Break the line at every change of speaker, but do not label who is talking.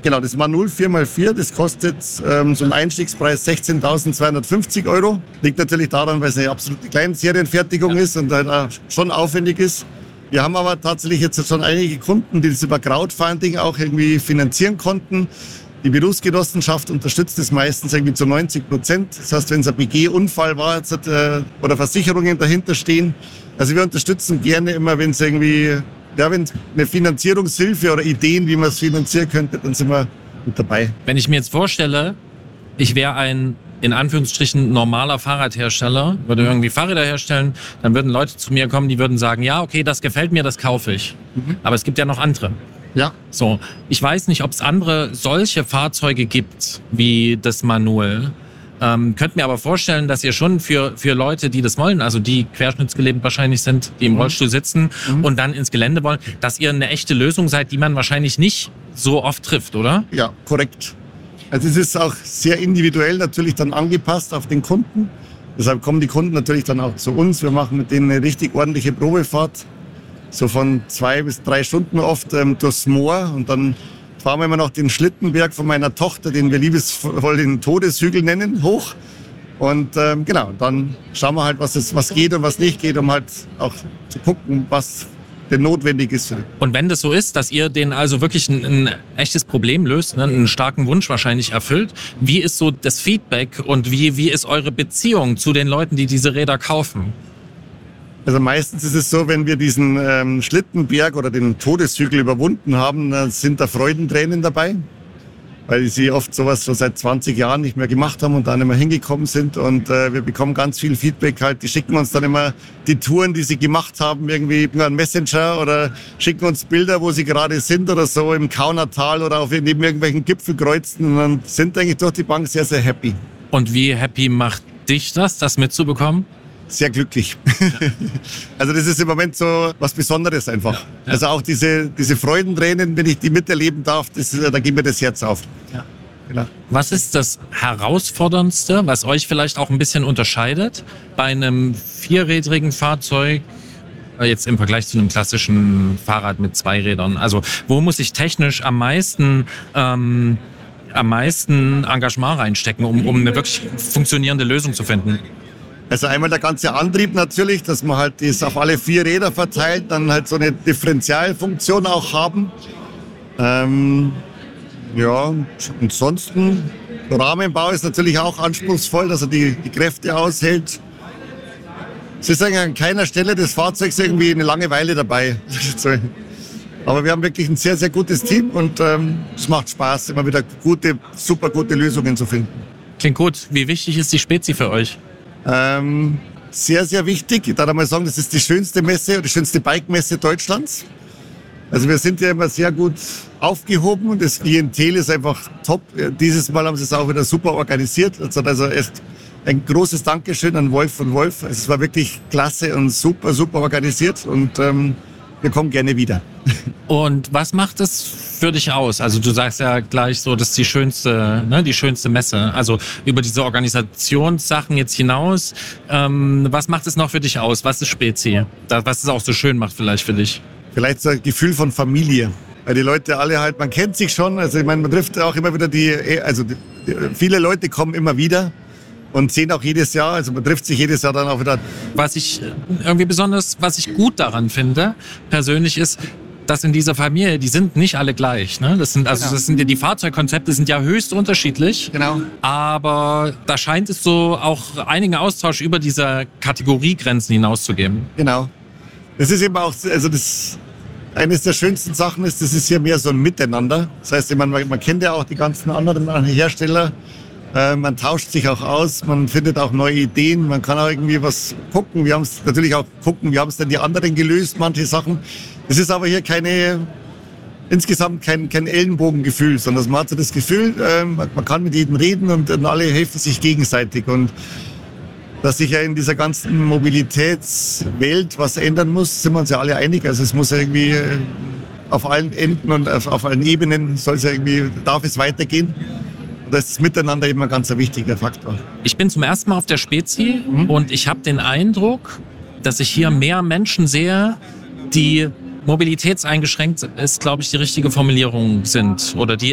Genau, das Manual 4x4, das kostet so einen Einstiegspreis 16.250 €. Liegt natürlich daran, weil es eine absolute Kleinserienfertigung ist und halt auch schon aufwendig ist. Wir haben aber tatsächlich jetzt schon einige Kunden, die das über Crowdfunding auch irgendwie finanzieren konnten. Die Berufsgenossenschaft unterstützt das meistens irgendwie zu 90%. Das heißt, wenn es ein BG-Unfall war oder Versicherungen dahinter stehen. Also wir unterstützen gerne immer, wenn es irgendwie, wenn eine Finanzierungshilfe oder Ideen, wie man es finanzieren könnte, dann sind wir mit dabei.
Wenn ich mir jetzt vorstelle, ich wäre ein, in Anführungsstrichen, normaler Fahrradhersteller, würde irgendwie Fahrräder herstellen, dann würden Leute zu mir kommen, die würden sagen, ja, okay, das gefällt mir, das kaufe ich. Aber es gibt ja noch andere.
Ja.
So, ich weiß nicht, ob es andere solche Fahrzeuge gibt, wie das Manual. Könnt mir aber vorstellen, dass ihr schon für Leute, die das wollen, also die querschnittsgelähmt wahrscheinlich sind, die im Rollstuhl sitzen und dann ins Gelände wollen, dass ihr eine echte Lösung seid, die man wahrscheinlich nicht so oft trifft, oder?
Ja, korrekt. Also es ist auch sehr individuell natürlich dann angepasst auf den Kunden. Deshalb kommen die Kunden natürlich dann auch zu uns. Wir machen mit denen eine richtig ordentliche Probefahrt. So von 2 bis 3 Stunden oft durchs Moor. Und dann fahren wir immer noch den Schlittenberg von meiner Tochter, den wir liebevoll den Todeshügel nennen, hoch. Und genau, dann schauen wir halt, was geht und was nicht geht, um halt auch zu gucken, was denn notwendig ist.
Und wenn das so ist, dass ihr denen also wirklich ein echtes Problem löst, ne, einen starken Wunsch wahrscheinlich erfüllt, wie ist so das Feedback und wie ist eure Beziehung zu den Leuten, die diese Räder kaufen?
Also meistens ist es so, wenn wir diesen Schlittenberg oder den Todeshügel überwunden haben, dann sind da Freudentränen dabei, weil sie oft sowas schon seit 20 Jahren nicht mehr gemacht haben und da nicht mehr hingekommen sind. Und wir bekommen ganz viel Feedback halt. Die schicken uns dann immer die Touren, die sie gemacht haben, irgendwie über einen Messenger oder schicken uns Bilder, wo sie gerade sind oder so im Kaunertal oder auf neben irgendwelchen Gipfelkreuzen und dann sind eigentlich durch die Bank sehr, sehr happy.
Und wie happy macht dich das mitzubekommen?
Sehr glücklich. Also das ist im Moment so was Besonderes einfach. Ja. Also auch diese Freudentränen, wenn ich die miterleben darf, da geht mir das Herz auf.
Ja. Genau. Was ist das Herausforderndste, was euch vielleicht auch ein bisschen unterscheidet bei einem vierrädrigen Fahrzeug, jetzt im Vergleich zu einem klassischen Fahrrad mit 2 Rädern? Also wo muss ich technisch am meisten Engagement reinstecken, um eine wirklich funktionierende Lösung zu finden?
Also einmal der ganze Antrieb natürlich, dass man halt das auf alle 4 Räder verteilt, dann halt so eine Differentialfunktion auch haben. Ja, ansonsten, der Rahmenbau ist natürlich auch anspruchsvoll, dass er die Kräfte aushält. Es ist eigentlich an keiner Stelle des Fahrzeugs irgendwie eine Langeweile dabei. Aber wir haben wirklich ein sehr, sehr gutes Team und es macht Spaß, immer wieder super gute Lösungen zu finden.
Klingt gut. Wie wichtig ist die Spezi für euch?
Sehr, sehr wichtig. Ich darf mal sagen, das ist die schönste Messe, die schönste Bike-Messe Deutschlands. Also wir sind ja immer sehr gut aufgehoben und das Klientel ist einfach top. Dieses Mal haben sie es auch wieder super organisiert. Also echt ein großes Dankeschön an Wolf von Wolf. Es war wirklich klasse und super, super organisiert und wir kommen gerne wieder.
Und was macht es für dich aus? Also du sagst ja gleich so, das ist die schönste Messe. Also über diese Organisationssachen jetzt hinaus, was macht es noch für dich aus? Was ist Spezi? Was es auch so schön macht vielleicht für dich?
Vielleicht so ein Gefühl von Familie. Weil die Leute alle halt, man kennt sich schon. Also ich meine, man trifft auch immer wieder viele Leute kommen immer wieder. Und sehen auch jedes Jahr, also man trifft sich jedes Jahr dann auch wieder.
Was ich gut daran finde, persönlich ist, dass in dieser Familie, die sind nicht alle gleich. Ne? Die Fahrzeugkonzepte sind ja höchst unterschiedlich.
Genau.
Aber da scheint es so auch einigen Austausch über diese Kategoriegrenzen hinauszugeben.
Genau. Das ist eben auch, eines der schönsten Sachen ist, das ist hier mehr so ein Miteinander. Das heißt, man kennt ja auch die ganzen anderen Hersteller. Man tauscht sich auch aus, man findet auch neue Ideen, man kann auch irgendwie was gucken. Wir haben es natürlich auch wie haben es denn die anderen gelöst, manche Sachen. Es ist aber hier insgesamt kein Ellenbogengefühl, sondern man hat so das Gefühl, man kann mit jedem reden und alle helfen sich gegenseitig. Und dass sich ja in dieser ganzen Mobilitätswelt was ändern muss, sind wir uns ja alle einig. Also es muss ja irgendwie auf allen Enden und auf allen Ebenen darf es weitergehen. Das ist Miteinander eben ein ganz wichtiger Faktor.
Ich bin zum ersten Mal auf der Spezi und ich habe den Eindruck, dass ich hier mehr Menschen sehe, die mobilitätseingeschränkt ist, glaube ich, die richtige Formulierung sind oder die